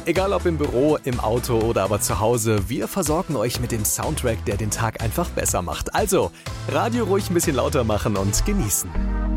Egal ob im Büro, im Auto oder aber zu Hause, wir versorgen euch mit dem Soundtrack, der den Tag einfach besser macht. Also, Radio ruhig ein bisschen lauter machen und genießen.